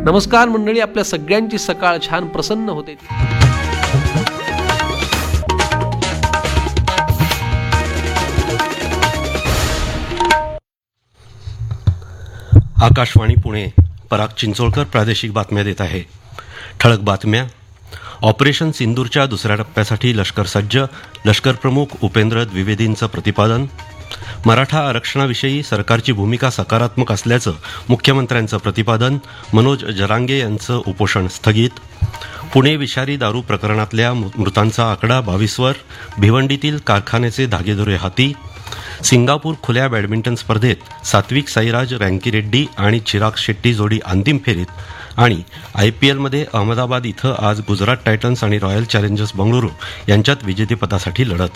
नमस्कार मंडळी, आपल्या सगळ्यांची सकाळ छान प्रसन्न होते. आकाशवाणी पुणे. पराग चिंचोळकर प्रादेशिक बातम्या देत आहे. ठळक बातम्या. ऑपरेशन सिंदूरच्या दुसऱ्या टप्प्यासाठी लष्कर सज्ज. लष्कर प्रमुख उपेंद्र द्विवेदींचं प्रतिपादन. मराठा आरक्षणाविषयी सरकारची भूमिका सकारात्मक असल्याचं मुख्यमंत्र्यांचं प्रतिपादन. मनोज जरांगे यांचं उपोषण स्थगित. पुणे विषारी दारू प्रकरणातल्या मृतांचा आकडा 22वर. भिवंडीतील कारखान्याचे धागेदोरे हाती. सिंगापूर खुल्या बॅडमिंटन स्पर्धेत सात्विक साईराज रँकीरेड्डी आणि चिराग शेट्टी जोडी अंतिम फेरीत. आणि IPLमध्ये अहमदाबाद इथं आज गुजरात टायटन्स आणि रॉयल चॅलेंजर्स बंगळुरू यांच्यात विजेतेपदासाठी लढत.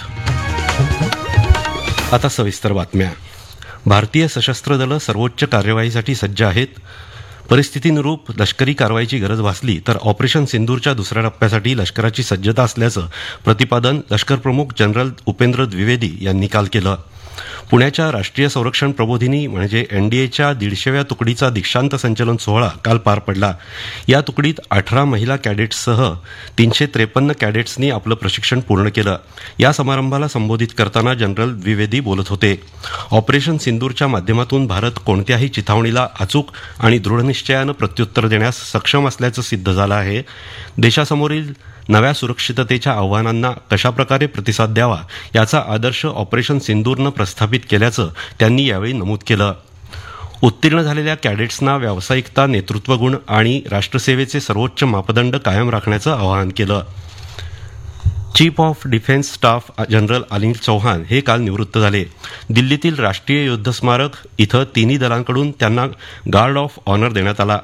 आता सविस्तर बातम्या. भारतीय सशस्त्र दलं सर्वोच्च कार्यवाहीसाठी सज्ज आहेत. परिस्थितीनुरूप लष्करी कारवाईची गरज भासली तर ऑपरेशन सिंदूरच्या दुसऱ्या टप्प्यासाठी लष्कराची सज्जता असल्याचं प्रतिपादन लष्कर प्रमुख जनरल उपेंद्र द्विवेदी यांनी काल केलं. पुण्याच्या राष्ट्रीय संरक्षण प्रबोधिनी म्हणजे NDAच्या 150व्या तुकडीचा दीक्षांत संचलन सोहळा काल पार पडला. या तुकडीत 18 महिला कॅडेट्ससह 353 कॅडेट्सनी आपलं प्रशिक्षण पूर्ण केलं. या समारंभाला संबोधित करताना जनरल द्विवेदी बोलत होते. ऑपरेशन सिंदूरच्या माध्यमातून भारत कोणत्याही चिथावणीला अचूक आणि दृढनिश्चयानं प्रत्युत्तर देण्यास सक्षम असल्याचं सिद्ध झालं आहे. देशासमोरील नव्या सुरक्षिततेच्या आव्हानांना कशाप्रकारे प्रतिसाद द्यावा याचा आदर्श ऑपरेशन सिंदूरनं प्रस्थापित केल्याचं त्यांनी यावेळी नमूद केलं. उत्तीर्ण झालेल्या कॅडेट्सना व्यावसायिकता, नेतृत्वगुण आणि राष्ट्रसेवेचे सर्वोच्च मापदंड कायम राखण्याचं आवाहन केलं. Chief of defence staff general Anil Chauhan हे काल निवृत्त झाले. दिल्लीतील राष्ट्रीय युद्ध स्मारक इथं तिन्ही दलांकडून त्यांना गार्ड ऑफ ऑनर देण्यात आला.